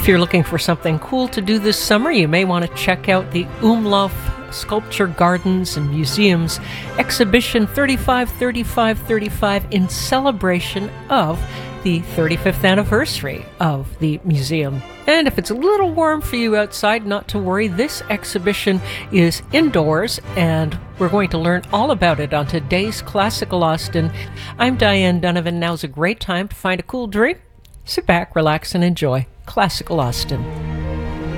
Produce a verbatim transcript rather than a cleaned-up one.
If you're looking for something cool to do this summer, you may want to check out the Umlauf Sculpture Gardens and Museums exhibition thirty-five thirty-five thirty-five in celebration of the thirty-fifth anniversary of the museum. And if it's a little warm for you outside, not to worry, this exhibition is indoors, and we're going to learn all about it on today's Classical Austin. I'm Diane Donovan. Now's a great time to find a cool drink. Sit back, relax, and enjoy Classical Austin.